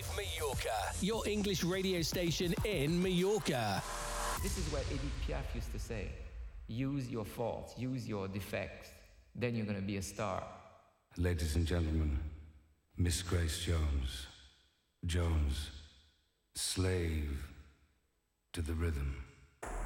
Live Mallorca, your English radio station in Mallorca. This is what Edith Piaf used to say. Use your faults, use your defects, then you're going to be a star. Ladies and gentlemen, Miss Grace Jones. Jones, slave to the rhythm.